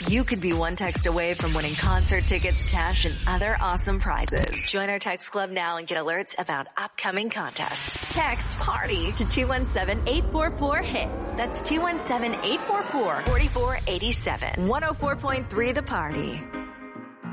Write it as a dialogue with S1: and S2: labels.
S1: You could be one text away from winning concert tickets, cash, and other awesome prizes. Join our text club now and get alerts about upcoming contests. Text PARTY to 217-844-HITS. That's 217-844-4487. 104.3 The Party.